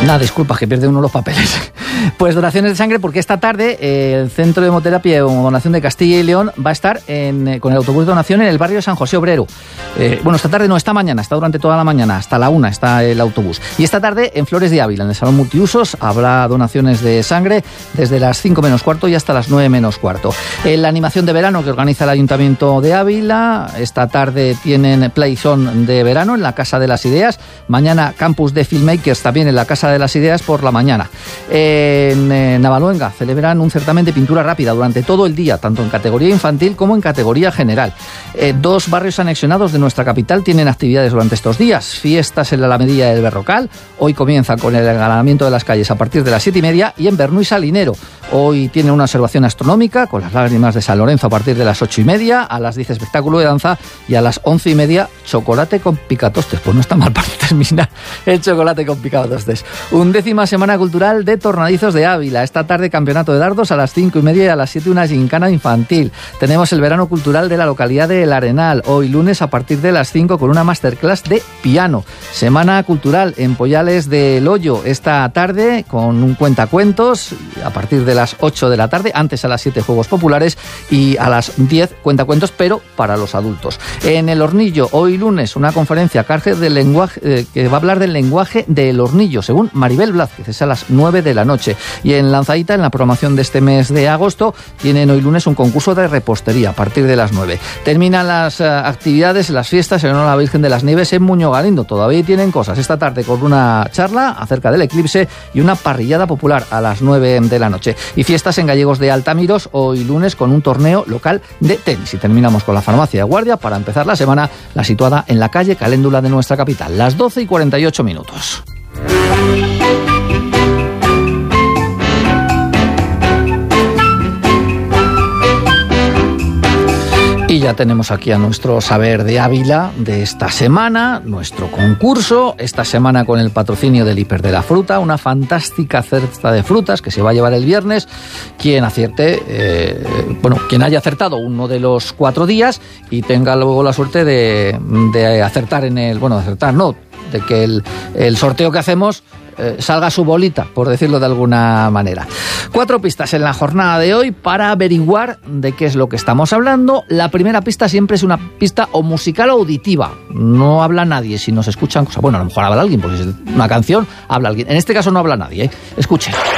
Nada, disculpa, que pierde uno los papeles. Pues donaciones de sangre, porque esta tarde el Centro de Hemoterapia o Donación de Castilla y León va a estar con el autobús de donación en el barrio de San José Obrero. Esta tarde no, esta mañana, está durante toda la mañana, hasta la 1 está el autobús. Y esta tarde en Flores de Ávila, en el Salón Multiusos, habrá donaciones de sangre desde las 5 menos cuarto y hasta las 9 menos cuarto. En la animación de verano que organiza el Ayuntamiento de Ávila, esta tarde tienen Playzone de verano en la Casa de las Ideas. Mañana Campus de Filmmakers también en la Casa de las Ideas por la mañana. En Navaluenga celebran un certamen de pintura rápida durante todo el día, tanto en categoría infantil como en categoría general. 2 barrios anexionados de nuestra capital tienen actividades durante estos días. Fiestas en la Alamedilla del Berrocal. Hoy comienza con el engalanamiento de las calles a partir de las 7:30, y en Bernuy Salinero hoy tiene una observación astronómica con las lágrimas de San Lorenzo a partir de las 8:30, a las 10 espectáculo de danza y a las 11:30 chocolate con picatostes. Pues no está mal para terminar el chocolate con picatostes. 11ª Semana Cultural de Tornadizos de Ávila. Esta tarde campeonato de dardos a las 5:30 y a las 7 una gincana infantil. Tenemos el verano cultural de la localidad de El Arenal, hoy lunes a partir de las 5 con una masterclass de piano. Semana cultural en Pollales del Hoyo esta tarde con un cuentacuentos a partir de las 8 de la tarde, antes a las 7 juegos populares y a las 10 cuentacuentos, pero para los adultos. En El Hornillo, hoy lunes, una conferencia del lenguaje que va a hablar del lenguaje del hornillo, según Maribel Blázquez, es a las 9 de la noche. Y en Lanzaíta, en la programación de este mes de agosto, tienen hoy lunes un concurso de repostería a partir de las 9. Terminan las actividades, las fiestas en honor a la Virgen de las Nieves en Muñoz Galindo. Todavía tienen cosas. Esta tarde con una charla acerca del eclipse y una parrillada popular a las 9 de la noche. Y fiestas en Gallegos de Altamiros, hoy lunes con un torneo local de tenis. Y terminamos con la farmacia de guardia para empezar la semana, la situada en la calle Caléndula de nuestra capital, las 12:48 minutos. Y ya tenemos aquí a nuestro saber de Ávila de esta semana, nuestro concurso, esta semana con el patrocinio del Hiper de la Fruta, una fantástica cesta de frutas que se va a llevar el viernes. Quien acierte, quien haya acertado uno de los 4 días y tenga luego la suerte de acertar de que el sorteo que hacemos salga su bolita, por decirlo de alguna manera. 4 pistas en la jornada de hoy para averiguar de qué es lo que estamos hablando. La primera pista siempre es una pista o musical o auditiva. No habla nadie si nos escuchan cosas. Bueno, a lo mejor habla alguien, porque es una canción, habla alguien. En este caso no habla nadie, ¿eh? Escuchen.